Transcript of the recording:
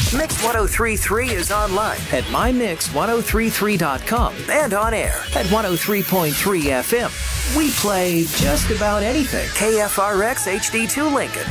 Mix 1033 is online at mymix1033.com and on air at 103.3 FM. We play just about anything. KFRX HD2 Lincoln.